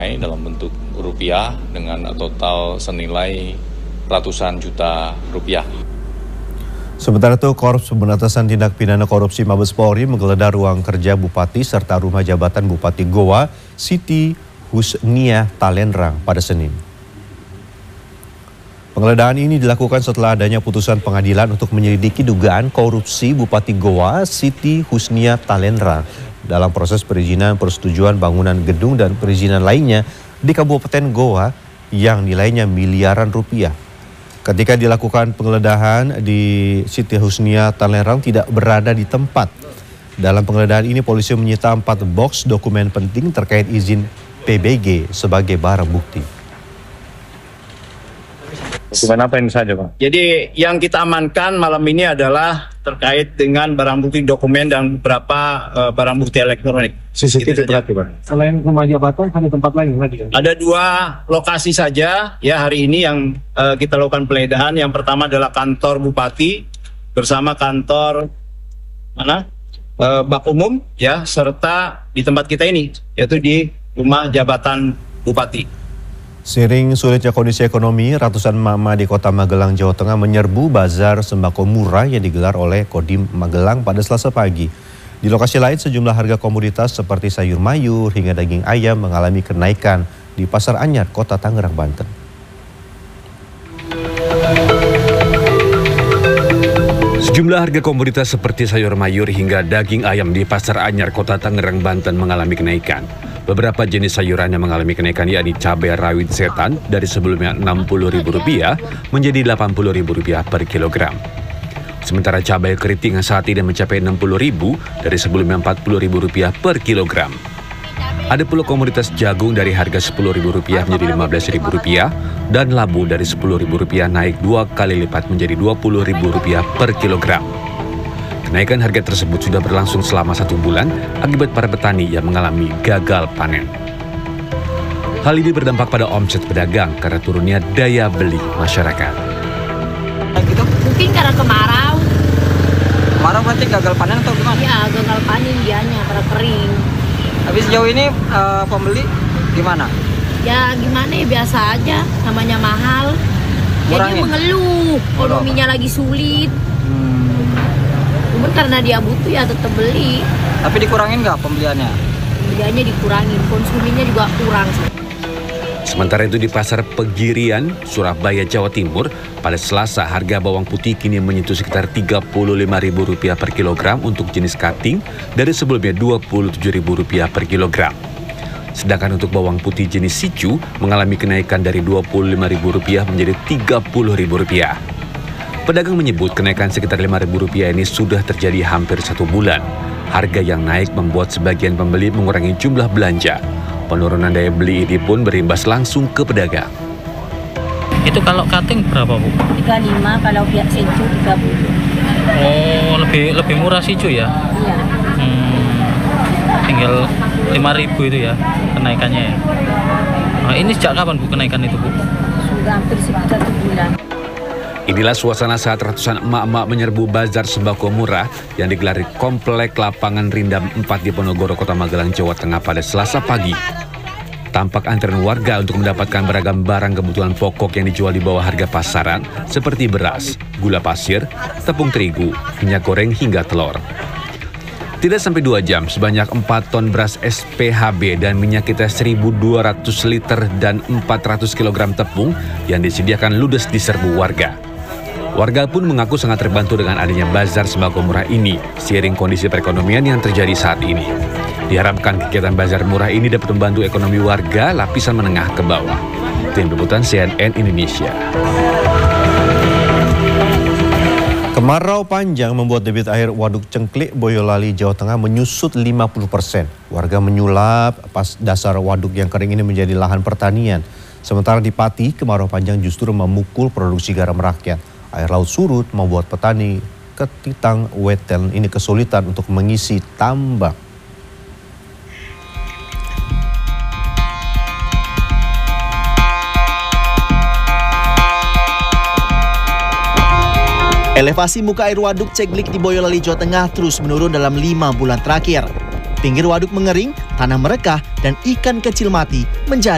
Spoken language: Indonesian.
dalam bentuk rupiah dengan total senilai ratusan juta rupiah. Sementara itu, Korps Pemberantasan Tindak Pidana Korupsi Mabes Polri menggeledah ruang kerja Bupati serta rumah jabatan Bupati Goa, Siti Husnia Talenrang pada Senin. Penggeledahan ini dilakukan setelah adanya putusan pengadilan untuk menyelidiki dugaan korupsi Bupati Goa, Siti Husnia Talenrang dalam proses perizinan persetujuan bangunan gedung dan perizinan lainnya di Kabupaten Goa yang nilainya miliaran rupiah. Ketika dilakukan penggeledahan di Siti Husnia Talenrang tidak berada di tempat. Dalam penggeledahan ini polisi menyita 4 box dokumen penting terkait izin PBG sebagai barang bukti. Dokumen apa ini saja, Pak? Jadi yang kita amankan malam ini adalah terkait dengan barang bukti dokumen dan beberapa barang bukti elektronik. CCTV berarti, Pak? Selain rumah jabatan, ada tempat lain lagi? Ada 2 lokasi saja ya hari ini yang kita lakukan penggeledahan. Yang pertama adalah kantor Bupati bersama kantor Bak Umum ya, serta di tempat kita ini yaitu di rumah jabatan Bupati. Seiring sulitnya kondisi ekonomi, ratusan emak-emak di Kota Magelang, Jawa Tengah menyerbu bazar sembako murah yang digelar oleh Kodim Magelang pada Selasa pagi. Di lokasi lain, sejumlah harga komoditas seperti sayur mayur hingga daging ayam mengalami kenaikan di Pasar Anyar, Kota Tangerang, Banten. Sejumlah harga komoditas seperti sayur mayur hingga daging ayam di Pasar Anyar, Kota Tangerang, Banten mengalami kenaikan. Beberapa jenis sayuran yang mengalami kenaikan yakni cabai rawit setan dari sebelumnya Rp60.000 menjadi Rp80.000 per kilogram. Sementara cabai keriting saat ini mencapai Rp60.000 dari sebelumnya Rp40.000 per kilogram. Ada pula komoditas jagung dari harga Rp10.000 menjadi Rp15.000 dan labu dari Rp10.000 naik 2 kali lipat menjadi Rp20.000 per kilogram. Kenaikan harga tersebut sudah berlangsung selama 1 bulan akibat para petani yang mengalami gagal panen. Hal ini berdampak pada omset pedagang karena turunnya daya beli masyarakat. Mungkin karena kemarau. Kemarau berarti gagal panen atau gimana? Iya, gagal panen dianya karena kering. Tapi sejauh ini pembeli gimana? Ya gimana ya, biasa aja, namanya mahal. Jadi mengeluh, ekonominya lagi sulit. Karena dia butuh ya tetap beli. Tapi dikurangin nggak pembeliannya? Pembeliannya dikurangin, konsumennya juga kurang. Sementara itu di Pasar Pegirian, Surabaya, Jawa Timur, pada Selasa harga bawang putih kini menyentuh sekitar Rp35.000 per kilogram untuk jenis cutting dari sebelumnya Rp27.000 per kilogram. Sedangkan untuk bawang putih jenis sicu mengalami kenaikan dari Rp25.000 menjadi Rp30.000. Pedagang menyebut kenaikan sekitar Rp5.000 ini sudah terjadi hampir 1 bulan. Harga yang naik membuat sebagian pembeli mengurangi jumlah belanja. Penurunan daya beli ini pun berimbas langsung ke pedagang. Itu kalau cutting berapa, Bu? 35, kalau pihak sicu 30. Oh, lebih murah sicu ya? Iya. Tinggal Rp5.000 itu ya kenaikannya ya. Nah, ini sejak kapan, Bu, kenaikan itu, Bu? Sudah hampir 1 bulan. Inilah suasana saat ratusan emak-emak menyerbu bazar sembako murah yang digelar di Komplek Lapangan Rindam 4 di Ponorogo, Kota Magelang, Jawa Tengah pada Selasa pagi. Tampak antrean warga untuk mendapatkan beragam barang kebutuhan pokok yang dijual di bawah harga pasaran seperti beras, gula pasir, tepung terigu, minyak goreng hingga telur. Tidak sampai 2 jam, sebanyak 4 ton beras SPHB dan minyak kita 1.200 liter dan 400 kg tepung yang disediakan ludes di serbu warga. Warga pun mengaku sangat terbantu dengan adanya bazar sembako murah ini, seiring kondisi perekonomian yang terjadi saat ini. Diharapkan kegiatan bazar murah ini dapat membantu ekonomi warga lapisan menengah ke bawah. Tim Liputan CNN Indonesia. Kemarau panjang membuat debit air Waduk Cengklik, Boyolali, Jawa Tengah menyusut 50%. Warga menyulap pas dasar waduk yang kering ini menjadi lahan pertanian. Sementara di Pati, kemarau panjang justru memukul produksi garam rakyat. Air laut surut membuat petani Ketitang Wetan ini kesulitan untuk mengisi tambak. Elevasi muka air waduk Cengklik di Boyolali, Jawa Tengah terus menurun dalam 5 bulan terakhir. Pinggir waduk mengering, tanah merekah, dan ikan kecil mati menjadi